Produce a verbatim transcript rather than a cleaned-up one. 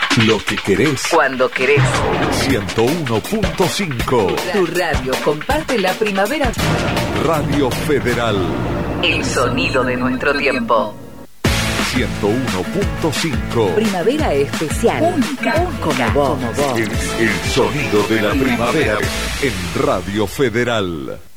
Lo que querés. Cuando querés. ciento uno punto cinco. Tu radio comparte la primavera. Radio Federal. El sonido de nuestro tiempo. ciento uno punto cinco. Primavera especial. Única. Como vos. El, el sonido de la primavera en Radio Federal.